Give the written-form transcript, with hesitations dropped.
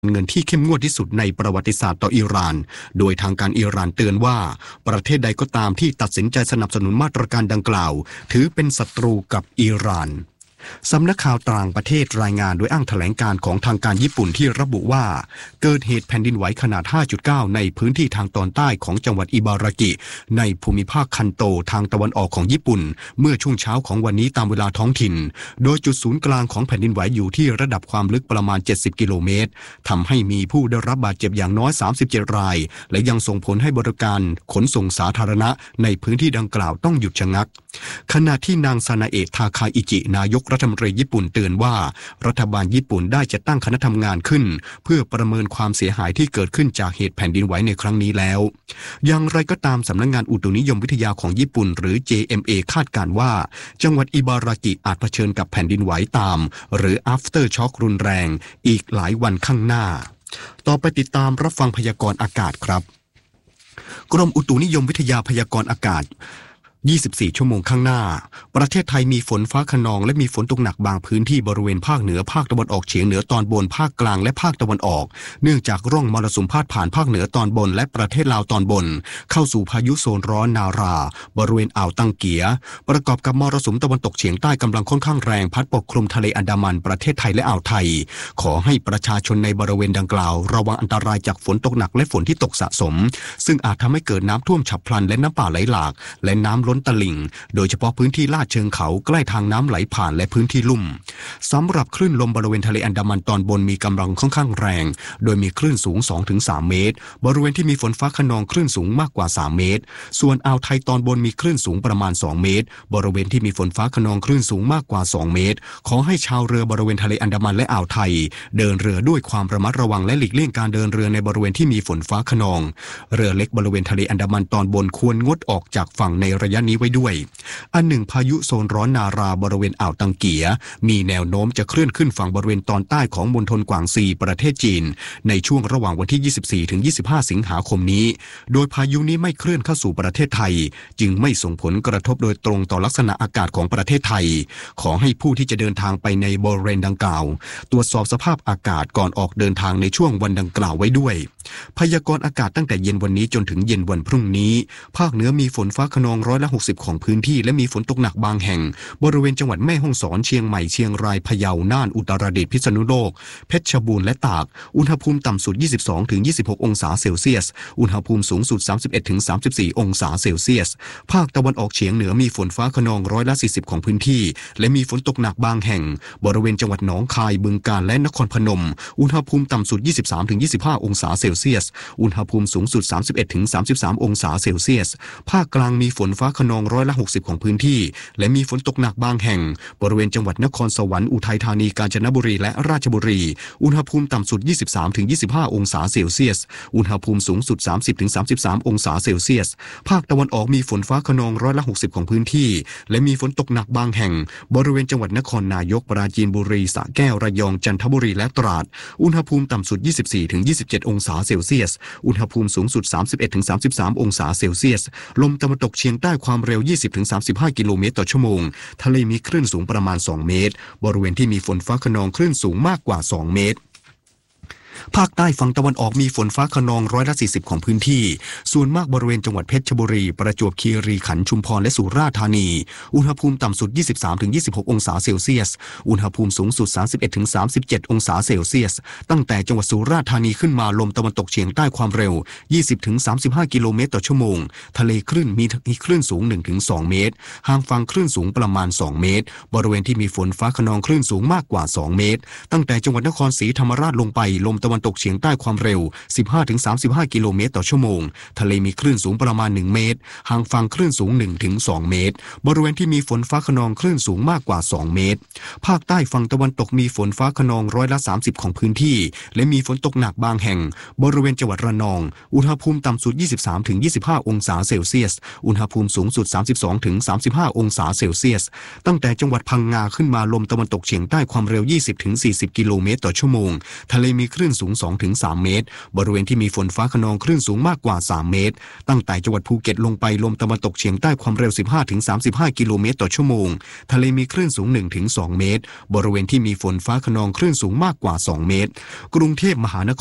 เงินที่เข้มงวดที่สุดในประวัติศาสตร์ต่ออิหร่านโดยทางการอิหร่านเตือนว่าประเทศใดก็ตามที่ตัดสินใจสนับสนุนมาตรการดังกล่าวถือเป็นศัตรูกับอิหร่านสำนักข่าวต่างประเทศรายงานโดยอ้างแถลงการของทางการญี่ปุ่นที่ระบุว่าเกิดเหตุแผ่นดินไหวขนาด 5.9 ในพื้นที่ทางตอนใต้ของจังหวัดอิบารากิในภูมิภาคคันโตทางตะวันออกของญี่ปุ่นเมื่อช่วงเช้าของวันนี้ตามเวลาท้องถิ่นโดยจุดศูนย์กลางของแผ่นดินไหวอยู่ที่ระดับความลึกประมาณ70กิโลเมตรทำให้มีผู้ได้รับบาดเจ็บอย่างน้อย37รายและยังส่งผลให้บริการขนส่งสาธารณะในพื้นที่ดังกล่าวต้องหยุดชะงักขณะที่นางซานาเอะทาคาอิจินายกรัฐมนตรีญี่ปุ่นเตือนว่ารัฐบาลญี่ปุ่นได้จัดตั้งคณะทำงานขึ้นเพื่อประเมินความเสียหายที่เกิดขึ้นจากเหตุแผ่นดินไหวในครั้งนี้แล้วอย่างไรก็ตามสำนักงานอุตุนิยมวิทยาของญี่ปุ่นหรือ JMA คาดการณ์ว่าจังหวัดอิบารากิอาจเผชิญกับแผ่นดินไหวตามหรือ after shock รุนแรงอีกหลายวันข้างหน้าต่อไปติดตามรับฟังพยากรณ์อากาศครับกรมอุตุนิยมวิทยาพยากรณ์อากาศ24 ชั่วโมงข้างหน้าประเทศไทยมีฝนฟ้าคะนองและมีฝนตกหนักบางพื้นที่บริเวณภาคเหนือภาคตะวันออกเฉียงเหนือตอนบนภาคกลางและภาคตะวันออกเนื่องจากร่องมรสุมพาดผ่านภาคเหนือตอนบนและประเทศลาวตอนบนเข้าสู่พายุโซนร้อนนาราบริเวณอ่าวตังเกียประกอบกับมรสุมตะวันตกเฉียงใต้กำลังค่อนข้างแรงพัดปกคลุมทะเลอันดามันประเทศไทยและอ่าวไทยขอให้ประชาชนในบริเวณดังกล่าวระวังอันตรายจากฝนตกหนักและฝนที่ตกสะสมซึ่งอาจทำให้เกิดน้ำท่วมฉับพลันและน้ำป่าไหลหลากและน้ำล้นตลิ่งโดยเฉพาะพื้นที่ลาดเชิงเขาใกล้ทางน้ำไหลผ่านและพื้นที่ลุ่มสำหรับคลื่นลมบริเวณทะเลอันดามันตอนบนมีกำลังค่อนข้างแรงโดยมีคลื่นสูง 2-3 เมตรบริเวณที่มีฝนฟ้าคะนองคลื่นสูงมากกว่า3เมตรส่วนอ่าวไทยตอนบนมีคลื่นสูงประมาณ2เมตรบริเวณที่มีฝนฟ้าคะนองคลื่นสูงมากกว่า2เมตรขอให้ชาวเรือบริเวณทะเลอันดามันและอ่าวไทยเดินเรือด้วยความระมัดระวังและหลีกเลี่ยงการเดินเรือในบริเวณที่มีฝนฟ้าคะนองเรือเล็กบริเวณทะเลอันดามันตอนบนควรงดออกจากฝั่งในระยะนี้ไว้ด้วยอันหนึ่งพายุโซนร้อนนาราบริเวณอ่าวตังเกียมีแนวโน้มจะเคลื่อนขึ้นฝั่งบริเวณตอนใต้ของมณฑลกวางซีประเทศจีนในช่วงระหว่างวันที่ 24-25 สิงหาคมนี้โดยพายุนี้ไม่เคลื่อนเข้าสู่ประเทศไทยจึงไม่ส่งผลกระทบโดยตรงต่อลักษณะอากาศของประเทศไทยขอให้ผู้ที่จะเดินทางไปในบริเวณดังกล่าวตรวจสอบสภาพอากาศก่อนออกเดินทางในช่วงวันดังกล่าวไว้ด้วยพยากรณ์อากาศตั้งแต่เย็นวันนี้จนถึงเย็นวันพรุ่งนี้ภาคเหนือมีฝนฟ้าคะนอง60%ของพื้นที่และมีฝนตกหนักบางแห่งบริเวณจังหวัดแม่ฮ่องสอนเชียงใหม่เชียงรายพะเยาน่านอุตรดิตถ์พิษณุโลกเพชรบูรณ์และตากอุณหภูมิต่ำสุด 22-26 องศาเซลเซียสอุณหภูมิสูงสุด 31-34 องศาเซลเซียสภาคตะวันออกเฉียงเหนือมีฝนฟ้าคะนอง40%ของพื้นที่และมีฝนตกหนักบางแห่งบริเวณจังหวัดหนองคายบึงกาฬและนครพนมอุณหภูมิต่ำสุด 23-25 องศาเซลเซียสอุณหภูมิสูงสุด 31-33 องศาเซลเซียสภาคกลางมีฝนฟ้าคะนอง60%ของพื้นที่และมีฝนตกหนักบางแห่งบริเวณจังหวัดนครสวรรค์อุทัยธานีกาญจนบุรีและราชบุรีอุณหภูมิต่ำสุด 23-25 องศาเซลเซียสอุณหภูมิสูงสุด 30-33 องศาเซลเซียสภาคตะวันออกมีฝนฟ้าคะนอง60%ของพื้นที่และมีฝนตกหนักบางแห่งบริเวณจังหวัดนครนายกปราจีนบุรีสระแก้วระยองจันทบุรีและตราดอุณหภูมิต่ำสุด 24-27 องศาเซลเซียสอุณหภูมิสูงสุด 31-33 องศาเซลเซียสลมตะวันตกเฉียงใต้ความเร็ว 20-35 กิโลเมตรต่อชั่วโมงทะเลมีคลื่นสูงประมาณ2เมตรบริเวณที่มีฝนฟ้าคะนองคลื่นสูงมากกว่า2เมตรภาคใต้ฝั่งตะวันออกมีฝนฟ้าคะนอง40%ของพื้นที่ส่วนมากบริเวณจังหวัดเพชรบุรีประจวบคีรีขันธ์ชุมพรและสุราษฎร์ธานีอุณหภูมิต่ำสุด 23-26 องศาเซลเซียสอุณหภูมิสูงสุด 31-37 องศาเซลเซียสตั้งแต่จังหวัดสุราษฎร์ธานีขึ้นมาลมตะวันตกเฉียงใต้ความเร็ว 20-35 กิโลเมตรต่อชั่วโมงทะเลคลื่นมีคลื่นสูง 1-2 เมตรห่างฝั่งคลื่นสูงประมาณ2เมตรบริเวณที่มีฝนฟ้าคะนองคลื่นสูงมากกว่า2เมตรตั้งแต่จังหวัดนครศรีธรรมราชลงไปลมตะวันตกเฉียงใต้ความเร็ว 15-35 กิโลเมตรต่อชั่วโมงทะเลมีคลื่นสูงประมาณ1เมตรห่างฝั่งคลื่นสูง 1-2 เมตรบริเวณที่มีฝนฟ้าคะนองคลื่นสูงมากกว่า2เมตรภาคใต้ฝั่งตะวันตกมีฝนฟ้าคะนอง30%ของพื้นที่และมีฝนตกหนักบางแห่งบริเวณจังหวัดระนองอุณหภูมิต่ำสุด 23-25 องศาเซลเซียสอุณหภูมิสูงสุด 32-35 องศาเซลเซียสตั้งแต่จังหวัดพังงาขึ้นมาลมตะวันตกเฉียงใต้ความเร็ว 20-40 กิโลเมตรต่อชั่วโมงทะเลมีคลื่นสูงง 2-3 เมตรบริเวณที่มีฝนฟ้าคะนองคลื่นสูงมากกว่า3 เมตรตั้งแต่จังหวัดภูเก็ตลงไปลมตะวันตกเฉียงใต้ความเร็ว 15-35 กิโลเมตรต่อชั่วโมงทะเลมีคลื่นสูง 1-2 เมตรบริเวณที่มีฝนฟ้าคะนองคลื่นสูงมากกว่า2 เมตรกรุงเทพมหานคร